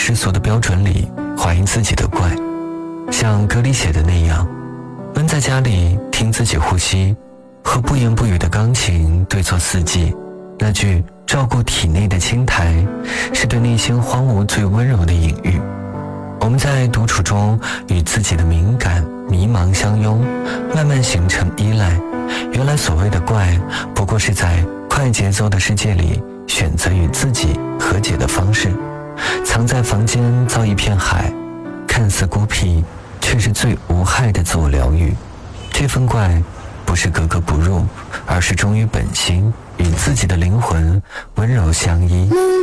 世俗的标准里怀疑自己的怪。像歌里写的那样，闷在家里听自己呼吸，和不言不语的钢琴对错四季。那句照顾体内的青苔，是对内心荒芜最温柔的隐喻。我们在独处中与自己的敏感迷茫相拥，慢慢形成依赖。原来所谓的怪，不过是在快节奏的世界里选择与自己和解的方式。藏在房间造一片海，看似孤僻，却是最无害的自我疗愈。这份怪不是格格不入，而是忠于本心，与自己的灵魂温柔相依。